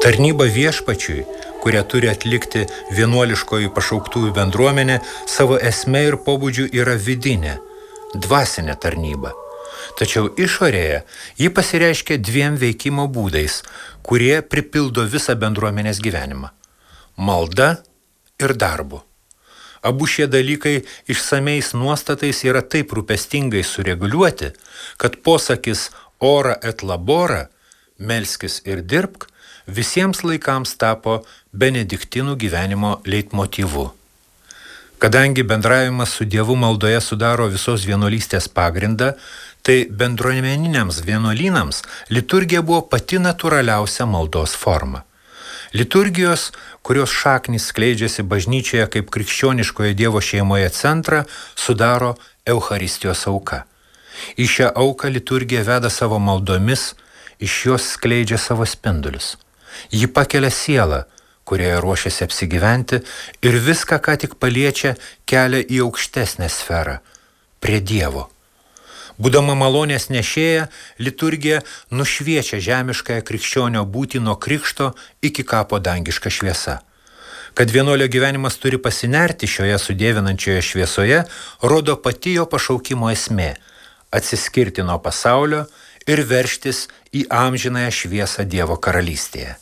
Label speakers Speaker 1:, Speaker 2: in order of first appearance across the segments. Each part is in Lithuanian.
Speaker 1: Tarnyba viešpačiui, kurią turi atlikti vienuoliškoji pašauktųjų bendruomenė, savo esme ir pobūdžiu yra vidinė, dvasinė tarnyba. Tačiau išorėje ji pasireiškia dviem veikimo būdais, kurie pripildo visą bendruomenės gyvenimą – malda ir darbu. Abu šie dalykai išsameis nuostatais yra taip rūpestingai sureguliuoti, kad posakis ora et labora, melskis ir dirbk, visiems laikams tapo benediktinų gyvenimo leitmotyvu. Kadangi bendravimas su Dievu maldoje sudaro visos vienuolystės pagrindą, tai bendruomeniniams vienuolynams liturgija buvo pati natūraliausia maldos forma. Liturgijos, kurios šaknys skleidžiasi bažnyčioje kaip krikščioniškoje Dievo šeimoje centrą, sudaro Eucharistijos auka. Į šią auką liturgija veda savo maldomis, iš jos skleidžia savo spindulius. Ji pakelia sielą, kurioje ruošiasi apsigyventi, ir viską, ką tik paliečia, kelia į aukštesnę sferą, prie Dievo. Būdama malonės nešėja, liturgija nušviečia žemiškąją krikščionio būtį nuo krikšto iki kapo dangiška šviesa. Kad vienuolio gyvenimas turi pasinerti šioje sudievinančioje šviesoje, rodo pati jo pašaukimo esmė – atsiskirti nuo pasaulio ir veržtis į amžinąją šviesą Dievo karalystėje.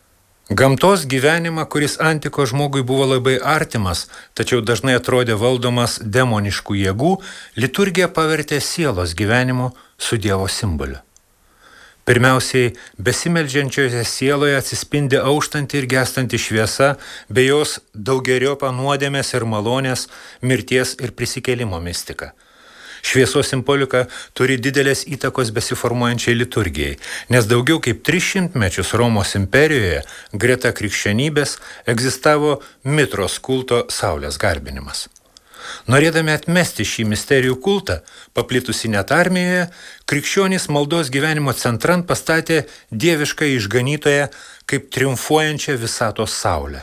Speaker 1: Gamtos gyvenimą, kuris antikos žmogui buvo labai artimas, tačiau dažnai atrodė valdomas demoniškų jėgų, liturgija pavertė sielos gyvenimu su Dievo simboliu. Pirmiausiai, besimeldžiančioje sieloje atsispindi auštanti ir gestanti šviesa, bei jos daugeriopą nuodėmės ir malonės, mirties ir prisikėlimo mistika. Šviesos simbolika turi didelės įtakos besiformuojančiai liturgijai, nes daugiau kaip 300 mečius Romos imperijoje greta krikščionybės egzistavo mitros kulto saulės garbinimas. Norėdami atmesti šį misterijų kultą, paplitusį net armijoje, krikščionys maldos gyvenimo centran pastatė dievišką išganytoją kaip triumfuojančią visatos saulę.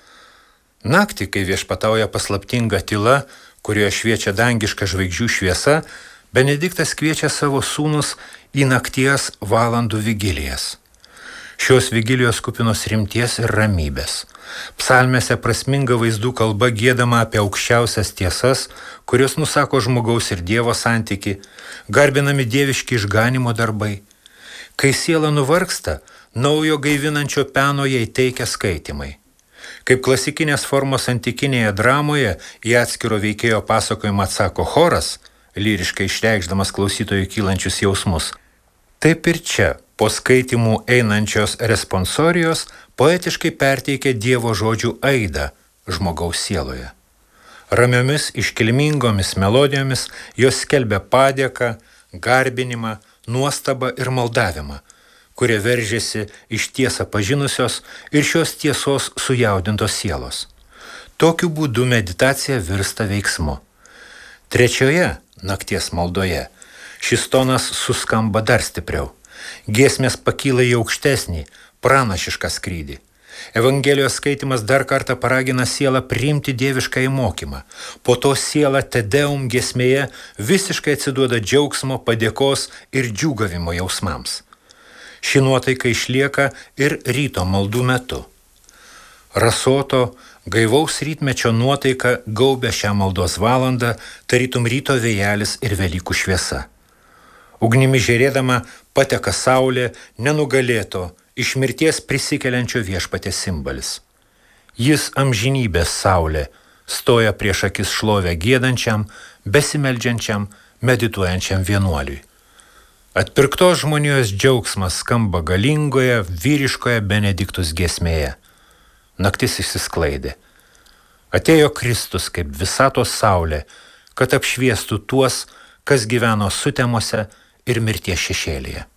Speaker 1: Naktį, kai viešpatauja paslaptinga tyla, kurioje šviečia dangiška žvaigždžių šviesa, Benediktas kviečia savo sūnus į nakties valandų vigilijas. Šios vigilijos kupinos rimties ir ramybės. Psalmėse prasminga vaizdų kalba giedama apie aukščiausias tiesas, kurios nusako žmogaus ir Dievo santykį, garbinami dieviški išganimo darbai. Kai siela nuvargsta, naujo gaivinančio peno jai teikia skaitymai. Kaip klasikinės formos antikinėje dramoje į atskiro veikėjo pasakojimą atsako choras, lyriškai išreikšdamas klausytojų kylančius jausmus, taip ir čia, po skaitimų einančios responsorijos, poetiškai perteikia Dievo žodžių aidą žmogaus sieloje. Ramiomis iškilmingomis melodijomis jos skelbia padėką, garbinimą, nuostabą ir maldavimą, kurie veržėsi iš tiesą pažinusios ir šios tiesos sujaudintos sielos. Tokiu būdu meditacija virsta veiksmu. Trečioje nakties maldoje šis tonas suskamba dar stipriau. Giesmės pakyla į aukštesnį, pranašišką skrydį. Evangelijos skaitimas dar kartą paragina sielą priimti dievišką įmokymą. Po to siela Te Deum giesmėje visiškai atsiduoda džiaugsmo, padėkos ir džiūgavimo jausmams. Ši nuotaika išlieka ir ryto maldų metu. Rasoto, gaivaus rytmečio nuotaika gaubia šią maldos valandą, tarytum ryto vėjelis ir Velykų šviesa. Ugnimi žėrėdama pateka saulė nenugalėto, iš mirties prisikeliančio viešpatės simbolis. Jis amžinybės saulė, stoja prieš akis šlovę giedančiam, besimeldžiančiam, medituojančiam vienuoliui. Atpirktos žmonijos džiaugsmas skamba galingoje, vyriškoje Benediktus giesmėje. Naktis išsisklaidė. Atėjo Kristus kaip visatos saulė, kad apšviestų tuos, kas gyveno sutemose ir mirties šešėlyje.